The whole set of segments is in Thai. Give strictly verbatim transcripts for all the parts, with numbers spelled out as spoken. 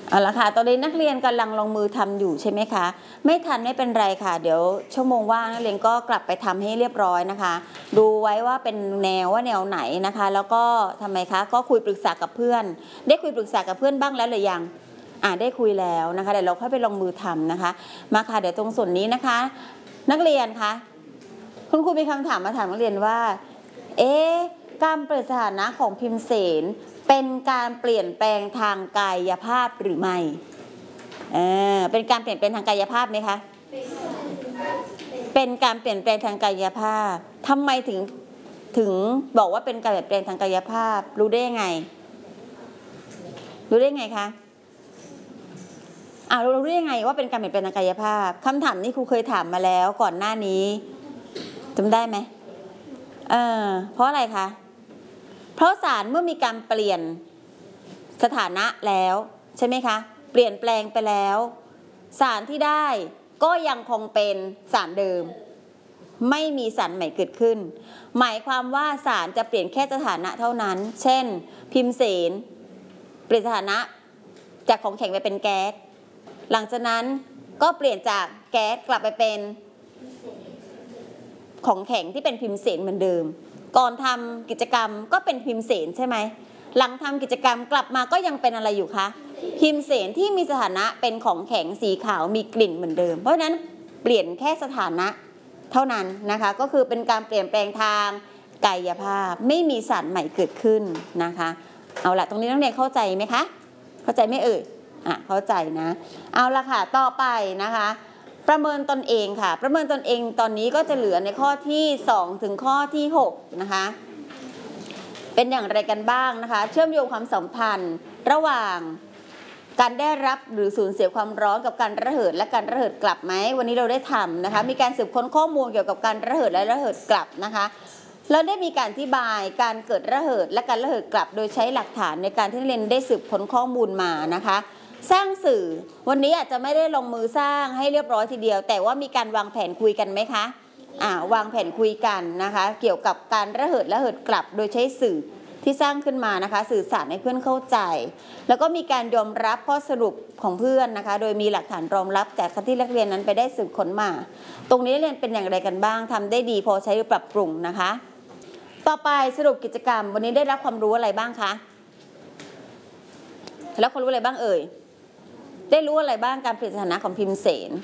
เอาละค่ะตอนนี้นักเรียนกำลังลงมือทำอยู่ใช่ไหมคะไม่ทันไม่เป็นไรค่ะเดี๋ยวชั่วโมงว่างนักเรียนก็กลับไปทำให้เรียบร้อยนะคะดูไว้ว่าเป็นแนวว่าแนวไหนนะคะแล้วก็ทำไมคะก็คุยปรึกษากับเพื่อนได้คุยปรึกษากับเพื่อนบ้างแล้วหรือยังอ่าได้คุยแล้วนะคะเดี๋ยวเราค่อยไปลงมือทำนะคะมาค่ะเดี๋ยวตรงส่วนนี้นะคะนักเรียนคะคุณครูมีคำถามมาถามนักเรียนว่าเอ๊ะการเปลี่ยนสถานะของพิมเสนเป็นการเปลี่ยนแปลงทางกายภาพหรือไม่เออเป็นการเปลี่ยนแปลงทางกายภาพไหมคะเป็นการเปลี่ยนแปลงทางกายภาพทำไมถึงถึงบอกว่าเป็นการเปลี่ยนแปลงทางกายภาพรู้ได้ยังไงรู้ได้ไงคะอ่ารู้ได้ยังไงว่าเป็นการเปลี่ยนแปลงทางกายภาพคำถามนี้ครูเคยถามมาแล้วก่อนหน้านี้จำได้ไหมเออเพราะอะไรคะเพราะสารเมื่อมีการเปลี่ยนสถานะแล้วใช่ไหมคะเปลี่ยนแปลงไปแล้วสารที่ได้ก็ยังคงเป็นสารเดิมไม่มีสารใหม่เกิดขึ้นหมายความว่าสารจะเปลี่ยนแค่สถานะเท่านั้นเช่นพิมเสนเปลี่ยนสถานะจากของแข็งไปเป็นแก๊สหลังจากนั้นก็เปลี่ยนจากแก๊สกลับไปเป็นของแข็งที่เป็นพิมเสนเหมือนเดิมก่อนทำกิจกรรมก็เป็นพิมเสนใช่ไหมหลังทำกิจกรรมกลับมาก็ยังเป็นอะไรอยู่คะพิมเสนที่มีสถานะเป็นของแข็งสีขาวมีกลิ่นเหมือนเดิมเพราะฉะนั้นเปลี่ยนแค่สถานะเท่านั้นนะคะก็คือเป็นการเปลี่ยนแปลงทางกายภาพไม่มีสารใหม่เกิดขึ้นนะคะเอาละตรงนี้นักเรียนเข้าใจไหมคะเข้าใจไหมเอ่ยอ่ะเข้าใจนะเอาละค่ะต่อไปนะคะประเมินตนเองค่ะประเมินตนเองตอนนี้ก็จะเหลือในข้อที่สองถึงข้อที่หกนะคะเป็นอย่างไรกันบ้างนะคะเชื่อมโยงความสัมพันธ์ระหว่างการได้รับหรือสูญเสียความร้อนกับการระเหิดและการระเหิดกลับไหมวันนี้เราได้ทำนะคะมีการสืบค้นข้อมูลเกี่ยวกับการระเหิดและระเหิดกลับนะคะเราได้มีการอธิบายการเกิดระเหิดและการระเหิดกลับโดยใช้หลักฐานในการที่นักเรียนได้สืบค้นข้อมูลมานะคะสร้างสื่อวันนี้อาจจะไม่ได้ลงมือสร้างให้เรียบร้อยทีเดียวแต่ว่ามีการวางแผนคุยกันไหมคะอ่าวางแผนคุยกันนะคะเกี่ยวกับการระเหิดและระเหิดกลับโดยใช้สื่อที่สร้างขึ้นมานะคะสื่อสารให้เพื่อนเข้าใจแล้วก็มีการยอมรับข้อสรุปของเพื่อนนะคะโดยมีหลักฐานรองรับจากที่นักเรียนนั้นไปได้สืบค้นมาตรงนี้นักเรียนเป็นอย่างไรกันบ้างทำได้ดีพอใช้หรือปรับปรุงนะคะต่อไปสรุปกิจกรรมวันนี้ได้รับความรู้อะไรบ้างคะแล้วความรู้อะไรบ้างเอ่ยได้รู้อะไรบ้างการเปลี่ยนสถานะของพิมเสน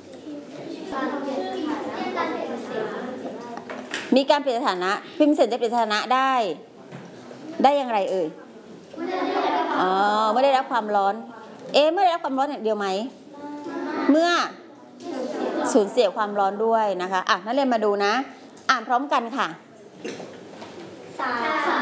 มีการเปลี่ยนสถานะพิมเสนจะเปลี่ยนสถานะได้ได้อย่างไรเอ่ยอ๋อไม่ได้รับความร้อนเอ๊ะไม่ได้รับความร้อนอย่างเดียวไหมเมื่อสูญเสียความร้อนด้วยนะคะอ่ะนักเรียนมาดูนะอ่านพร้อมกันค่ะสาร